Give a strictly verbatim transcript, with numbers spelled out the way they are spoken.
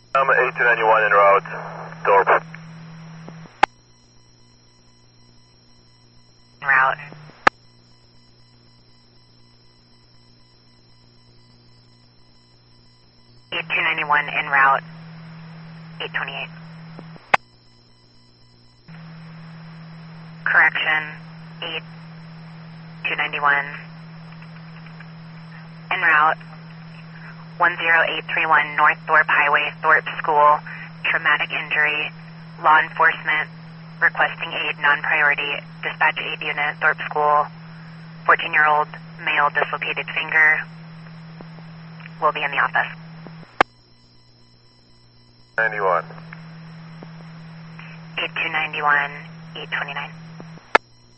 I'm eight two nine one en route, Thorpe. En route. eight two nine one en route, eight twenty-eight. Correction, eight two nine one. En route, one zero eight three one North Thorpe Highway, Thorpe School, traumatic injury, law enforcement, requesting aid, non-priority, dispatch aid unit, Thorpe School, fourteen-year-old male, dislocated finger, will be in the office. ninety-one. eight two nine one, eight twenty-nine.